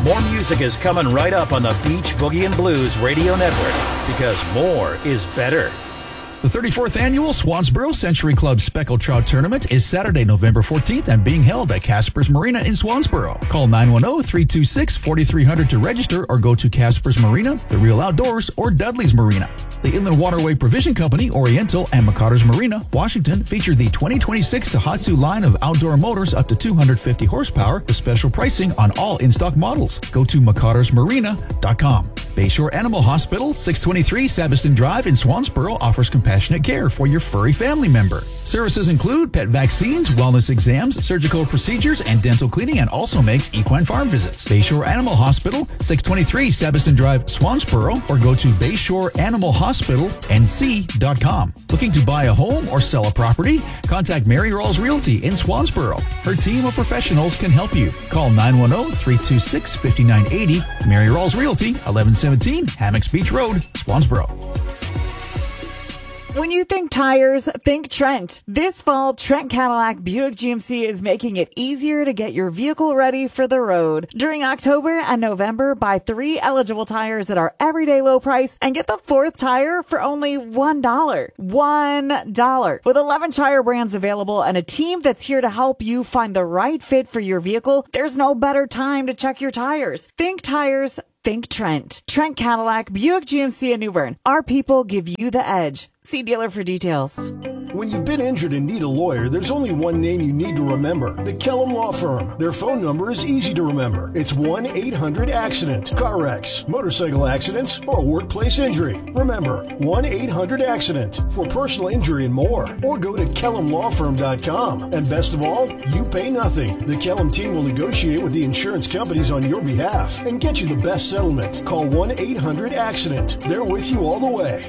More music is coming right up on the Beach Boogie and Blues Radio Network, because more is better. The 34th Annual Swansboro Century Club Speckled Trout Tournament is Saturday, November 14th and being held at Casper's Marina in Swansboro. Call 910-326-4300 to register or go to Casper's Marina, The Real Outdoors, or Dudley's Marina. The Inland Waterway Provision Company, Oriental, and McCarter's Marina, Washington, feature the 2026 Tohatsu line of outdoor motors up to 250 horsepower with special pricing on all in-stock models. Go to McCartersMarina.com. Bayshore Animal Hospital, 623 Sabiston Drive in Swansboro, offers compassionate care for your furry family member. Services include pet vaccines, wellness exams, surgical procedures, and dental cleaning, and also makes equine farm visits. Bayshore Animal Hospital, 623 Sabiston Drive, Swansboro, or go to BayshoreAnimalHospitalNC.com. Looking to buy a home or sell a property? Contact Mary Rawls Realty in Swansboro. Her team of professionals can help you. Call 910-326-5980. Mary Rawls Realty, 1117 Hammocks Beach Road, Swansboro. When you think tires, think Trent. This fall, Trent Cadillac Buick GMC is making it easier to get your vehicle ready for the road. During October and November, buy 3 eligible tires at our everyday low price and get the 4th tire for only $1. $1. With 11 tire brands available and a team that's here to help you find the right fit for your vehicle, there's no better time to check your tires. Think tires, think Trent. Trent Cadillac Buick GMC in New Bern. Our people give you the edge. See dealer for details. When you've been injured and need a lawyer, there's only one name you need to remember. The Kellum Law Firm. Their phone number is easy to remember. It's 1-800-ACCIDENT. Car wrecks, motorcycle accidents, or workplace injury. Remember, 1-800-ACCIDENT for personal injury and more. Or go to KellumLawFirm.com. And best of all, you pay nothing. The Kellum team will negotiate with the insurance companies on your behalf and get you the best settlement. Call 1-800-ACCIDENT. They're with you all the way.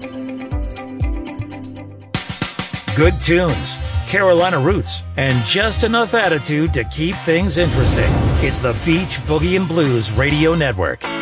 Good tunes, Carolina roots, and just enough attitude to keep things interesting. It's the Beach Boogie and Blues Radio Network.